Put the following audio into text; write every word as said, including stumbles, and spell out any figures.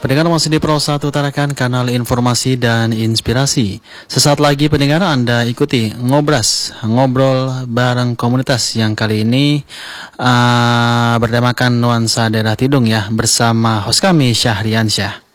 Pendengar masih di Pro satu Tarakan, kanal informasi dan inspirasi. Sesaat lagi pendengar Anda ikuti Ngobras, ngobrol bareng komunitas yang kali ini uh, berdamakan nuansa daerah Tidung ya, bersama host kami Syahriansyah.